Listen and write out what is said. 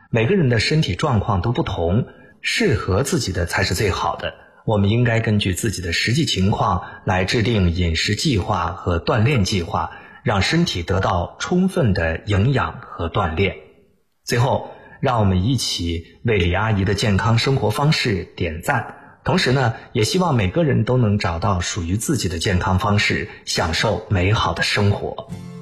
每个人的身体状况都不同，适合自己的才是最好的。我们应该根据自己的实际情况来制定饮食计划和锻炼计划，让身体得到充分的营养和锻炼。最后，让我们一起为李阿姨的健康生活方式点赞。同时呢，也希望每个人都能找到属于自己的健康方式，享受美好的生活。